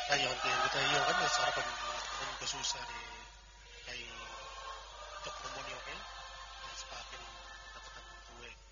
Ayun din kita iyo kan sa harapan ko susah kay tok mo niyo kay sa akin dapat ang tuwing